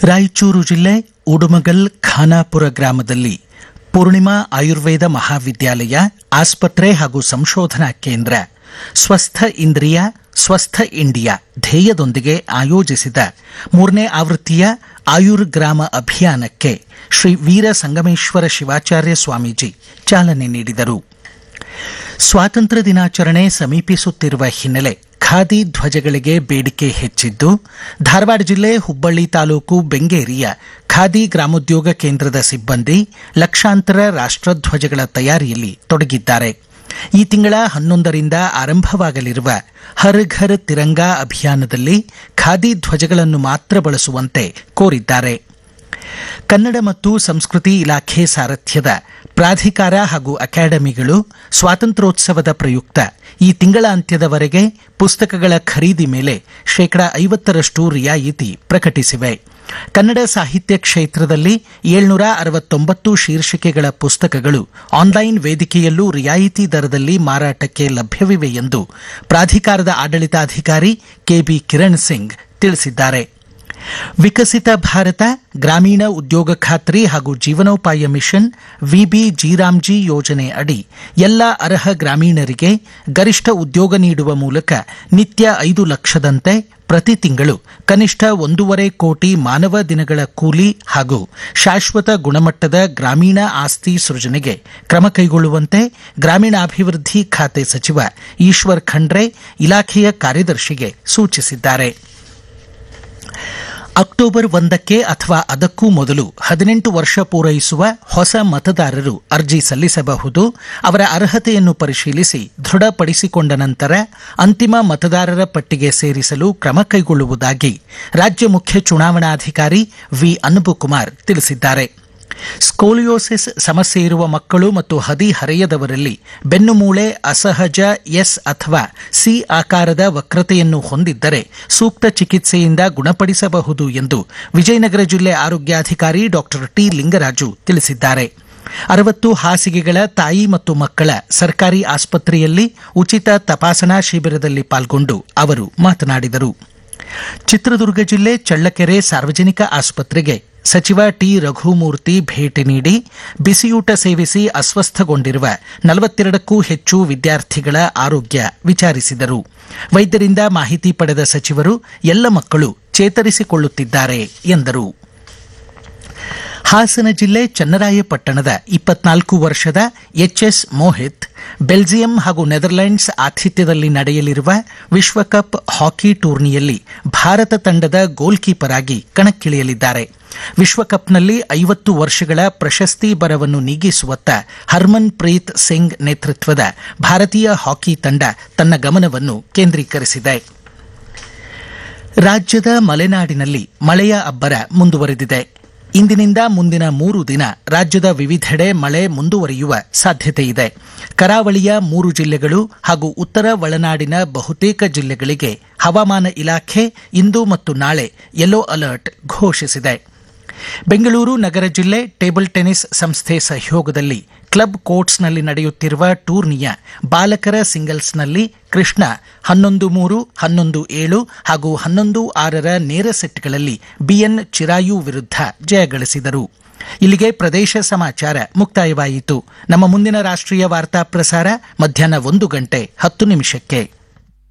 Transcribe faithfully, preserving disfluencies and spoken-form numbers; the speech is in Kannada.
ರಾಯಚೂರು ಜಿಲ್ಲೆ ಉಡುಮಗಲ್ ಖಾನಾಪುರ ಗ್ರಾಮದಲ್ಲಿ ಪೂರ್ಣಿಮಾ ಆಯುರ್ವೇದ ಮಹಾವಿದ್ಯಾಲಯ ಆಸ್ಪತ್ರೆ ಹಾಗೂ ಸಂಶೋಧನಾ ಕೇಂದ್ರ ಸ್ವಸ್ಥ ಇಂದ್ರಿಯ ಸ್ವಸ್ಥ ಇಂಡಿಯಾ ಧ್ಯೇಯದೊಂದಿಗೆ ಆಯೋಜಿಸಿದ ಮೂರನೇ ಆವೃತ್ತಿಯ ಆಯುರ್ ಗ್ರಾಮ ಅಭಿಯಾನಕ್ಕೆ ಶ್ರೀ ವೀರ ಸಂಗಮೇಶ್ವರ ಶಿವಾಚಾರ್ಯ ಸ್ವಾಮೀಜಿ ಚಾಲನೆ ನೀಡಿದರು. ಸ್ವಾತಂತ್ರ್ಯ ದಿನಾಚರಣೆ ಸಮೀಪಿಸುತ್ತಿರುವ ಹಿನ್ನೆಲೆ ಖಾದಿ ಧ್ವಜಗಳಿಗೆ ಬೇಡಿಕೆ ಹೆಚ್ಚಿದ್ದು, ಧಾರವಾಡ ಜಿಲ್ಲೆ ಹುಬ್ಬಳ್ಳಿ ತಾಲೂಕು ಬೆಂಗೇರಿಯ ಖಾದಿ ಗ್ರಾಮೋದ್ಯೋಗ ಕೇಂದ್ರದ ಸಿಬ್ಬಂದಿ ಲಕ್ಷಾಂತರ ರಾಷ್ಟ್ರಧ್ವಜಗಳ ತಯಾರಿಯಲ್ಲಿ ತೊಡಗಿದ್ದಾರೆ. ಈ ತಿಂಗಳ ಹನ್ನೊಂದರಿಂದ ಆರಂಭವಾಗಲಿರುವ ಹರ್ ಘರ್ ತಿರಂಗಾ ಅಭಿಯಾನದಲ್ಲಿ ಖಾದಿ ಧ್ವಜಗಳನ್ನು ಮಾತ್ರ ಬಳಸುವಂತೆ ಕೋರಿದ್ದಾರೆ. ಕನ್ನಡ ಮತ್ತು ಸಂಸ್ಕೃತಿ ಇಲಾಖೆ ಸಾರಥ್ಯದ ಪ್ರಾಧಿಕಾರ ಹಾಗೂ ಅಕಾಡೆಮಿಗಳು ಸ್ವಾತಂತ್ರ್ಯೋತ್ಸವದ ಪ್ರಯುಕ್ತ ಈ ತಿಂಗಳ ಅಂತ್ಯದವರೆಗೆ ಪುಸ್ತಕಗಳ ಖರೀದಿ ಮೇಲೆ ಶೇಕಡಾ ಐವತ್ತರಷ್ಟು ರಿಯಾಯಿತಿ ಪ್ರಕಟಿಸಿವೆ. ಕನ್ನಡ ಸಾಹಿತ್ಯ ಕ್ಷೇತ್ರದಲ್ಲಿ ಏಳ್ನೂರ ಅರವತ್ತೊಂಬತ್ತು ಶೀರ್ಷಿಕೆಗಳ ಪುಸ್ತಕಗಳು ಆನ್ಲೈನ್ ವೇದಿಕೆಯಲ್ಲೂ ರಿಯಾಯಿತಿ ದರದಲ್ಲಿ ಮಾರಾಟಕ್ಕೆ ಲಭ್ಯವಿವೆ ಎಂದು ಪ್ರಾಧಿಕಾರದ ಆಡಳಿತಾಧಿಕಾರಿ ಕೆಬಿ ಕಿರಣ್ ಸಿಂಗ್ ತಿಳಿಸಿದ್ದಾರೆ. ವಿಕಸಿತ ಭಾರತ ಗ್ರಾಮೀಣ ಉದ್ಯೋಗ ಖಾತ್ರಿ ಹಾಗೂ ಜೀವನೋಪಾಯ ಮಿಷನ್ ವಿಬಿ ಜಿರಾಮ್ಜಿ ಯೋಜನೆ ಅಡಿ ಎಲ್ಲ ಅರ್ಹ ಗ್ರಾಮೀಣರಿಗೆ ಗರಿಷ್ಠ ಉದ್ಯೋಗ ನೀಡುವ ಮೂಲಕ ನಿತ್ಯ ಐದು ಲಕ್ಷದಂತೆ ಪ್ರತಿ ತಿಂಗಳು ಕನಿಷ್ಠ ಒಂದೂವರೆ ಕೋಟಿ ಮಾನವ ದಿನಗಳ ಕೂಲಿ ಹಾಗೂ ಶಾಶ್ವತ ಗುಣಮಟ್ಟದ ಗ್ರಾಮೀಣ ಆಸ್ತಿ ಸೃಜನೆಗೆ ಕ್ರಮ ಕೈಗೊಳ್ಳುವಂತೆ ಗ್ರಾಮೀಣಾಭಿವೃದ್ಧಿ ಖಾತೆ ಸಚಿವ ಈಶ್ವರ್ ಖಂಡ್ರೆ ಇಲಾಖೆಯ ಕಾರ್ಯದರ್ಶಿಗೆ ಸೂಚಿಸಿದ್ದಾರೆ. ಅಕ್ಟೋಬರ್ ಒಂದಕ್ಕೆ ಅಥವಾ ಅದಕ್ಕೂ ಮೊದಲು ಹದಿನೆಂಟು ವರ್ಷ ಪೂರೈಸುವ ಹೊಸ ಮತದಾರರು ಅರ್ಜಿ ಸಲ್ಲಿಸಬಹುದು. ಅವರ ಅರ್ಹತೆಯನ್ನು ಪರಿಶೀಲಿಸಿ ದೃಢಪಡಿಸಿಕೊಂಡ ನಂತರ ಅಂತಿಮ ಮತದಾರರ ಪಟ್ಟಿಗೆ ಸೇರಿಸಲು ಕ್ರಮ ಕೈಗೊಳ್ಳುವುದಾಗಿ ರಾಜ್ಯ ಮುಖ್ಯ ಚುನಾವಣಾಧಿಕಾರಿ ವಿ ಅನ್ಬುಕುಮಾರ್ ತಿಳಿಸಿದ್ದಾರೆ. ಸ್ಕೋಲಿಯೋಸಿಸ್ ಸಮಸ್ಯೆ ಇರುವ ಮಕ್ಕಳು ಮತ್ತು ಹದಿಹರೆಯದವರಲ್ಲಿ ಬೆನ್ನುಮೂಳೆ ಅಸಹಜ ಎಸ್ ಅಥವಾ ಸಿ ಆಕಾರದ ವಕ್ರತೆಯನ್ನು ಹೊಂದಿದ್ದರೆ ಸೂಕ್ತ ಚಿಕಿತ್ಸೆಯಿಂದ ಗುಣಪಡಿಸಬಹುದು ಎಂದು ವಿಜಯನಗರ ಜಿಲ್ಲೆ ಆರೋಗ್ಯಾಧಿಕಾರಿ ಡಾಕ್ಟರ್ ಟಿ ಲಿಂಗರಾಜು ತಿಳಿಸಿದ್ದಾರೆ. ಅರವತ್ತು ಹಾಸಿಗೆಗಳ ತಾಯಿ ಮತ್ತು ಮಕ್ಕಳ ಸರ್ಕಾರಿ ಆಸ್ಪತ್ರೆಯಲ್ಲಿ ಉಚಿತ ತಪಾಸಣಾ ಶಿಬಿರದಲ್ಲಿ ಪಾಲ್ಗೊಂಡು ಅವರು ಮಾತನಾಡಿದರು. ಚಿತ್ರದುರ್ಗ ಜಿಲ್ಲೆ ಚಳ್ಳಕೆರೆ ಸಾರ್ವಜನಿಕ ಆಸ್ಪತ್ರೆಗೆ ಸಚಿವ ಟಿ ರಘುಮೂರ್ತಿ ಭೇಟಿ ನೀಡಿ ಬಿಸಿಯೂಟ ಸೇವಿಸಿ ಅಸ್ವಸ್ಥಗೊಂಡಿರುವ ನಲವತ್ತೆರಡಕ್ಕೂ ಹೆಚ್ಚು ವಿದ್ಯಾರ್ಥಿಗಳ ಆರೋಗ್ಯ ವಿಚಾರಿಸಿದರು. ವೈದ್ಯರಿಂದ ಮಾಹಿತಿ ಪಡೆದ ಸಚಿವರು ಎಲ್ಲ ಮಕ್ಕಳು ಚೇತರಿಸಿಕೊಳ್ಳುತ್ತಿದ್ದಾರೆ ಎಂದರು. ಹಾಸನ ಜಿಲ್ಲೆ ಚನ್ನರಾಯಪಟ್ಟಣದ ಇಪ್ಪತ್ನಾಲ್ಕು ವರ್ಷದ ಎಚ್ಎಸ್ ಮೋಹಿತ್ ಬೆಲ್ಜಿಯಂ ಹಾಗೂ ನೆದರ್ಲೆಂಡ್ಸ್ ಆತಿಥ್ಯದಲ್ಲಿ ನಡೆಯಲಿರುವ ವಿಶ್ವಕಪ್ ಹಾಕಿ ಟೂರ್ನಿಯಲ್ಲಿ ಭಾರತ ತಂಡದ ಗೋಲ್ ಕೀಪರ್ ಆಗಿ ಕಣಕ್ಕಿಳಿಯಲಿದ್ದಾರೆ. ವಿಶ್ವಕಪ್ನಲ್ಲಿ ಐವತ್ತು ವರ್ಷಗಳ ಪ್ರಶಸ್ತಿ ಬರವನ್ನು ನೀಗಿಸುವತ್ತ ಹರ್ಮನ್ ಪ್ರೀತ್ ಸಿಂಗ್ ನೇತೃತ್ವದ ಭಾರತೀಯ ಹಾಕಿ ತಂಡ ತನ್ನ ಗಮನವನ್ನು ಕೇಂದ್ರೀಕರಿಸಿದೆ. ರಾಜ್ಯದ ಮಲೆನಾಡಿನಲ್ಲಿ ಮಳೆಯ ಅಬ್ಬರ ಮುಂದುವರೆದಿದೆ. ಇಂದಿನಿಂದ ಮುಂದಿನ ಮೂರು ದಿನ ರಾಜ್ಯದ ವಿವಿಧೆಡೆ ಮಳೆ ಮುಂದುವರಿಯುವ ಸಾಧ್ಯತೆಯಿದೆ. ಕರಾವಳಿಯ ಮೂರು ಜಿಲ್ಲೆಗಳು ಹಾಗೂ ಉತ್ತರ ಒಳನಾಡಿನ ಬಹುತೇಕ ಜಿಲ್ಲೆಗಳಿಗೆ ಹವಾಮಾನ ಇಲಾಖೆ ಇಂದು ಮತ್ತು ನಾಳೆ ಯೆಲ್ಲೋ ಅಲರ್ಟ್ ಘೋಷಿಸಿದೆ. ಬೆಂಗಳೂರು ನಗರ ಜಿಲ್ಲೆ ಟೇಬಲ್ ಟೆನಿಸ್ ಸಂಸ್ಥೆ ಸಹಯೋಗದಲ್ಲಿ ಕ್ಲಬ್ ಕೋರ್ಟ್ಸ್ನಲ್ಲಿ ನಡೆಯುತ್ತಿರುವ ಟೂರ್ನಿಯ ಬಾಲಕರ ಸಿಂಗಲ್ಸ್ನಲ್ಲಿ ಕೃಷ್ಣ ಹನ್ನೊಂದು ಮೂರು ಹನ್ನೊಂದು ಏಳು ಹಾಗೂ ಹನ್ನೊಂದು ಆರರ ನೇರ ಸೆಟ್ಗಳಲ್ಲಿ ಬಿಎನ್ ಚಿರಾಯು ವಿರುದ್ಧ ಜಯಗಳಿಸಿದರು. ಇಲ್ಲಿಗೆ ಪ್ರದೇಶ ಸಮಾಚಾರ ಮುಕ್ತಾಯವಾಯಿತು. ನಮ್ಮ ಮುಂದಿನ ರಾಷ್ಟ್ರೀಯ ವಾರ್ತಾ ಪ್ರಸಾರ ಮಧ್ಯಾಹ್ನ ಒಂದು ಗಂಟೆ ಹತ್ತು ನಿಮಿಷಕ್ಕೆ.